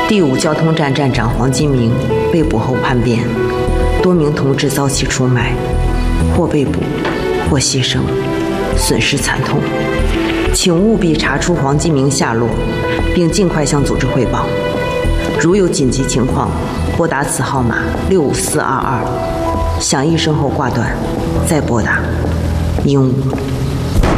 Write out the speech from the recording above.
第5交通站站长黄金明被捕后叛变，多名同志遭其出卖，或被捕，或牺牲，损失惨痛。请务必查出黄金明下落，并尽快向组织汇报。如有紧急情况，拨打此号码65422，响一声后挂断，再拨打，应无。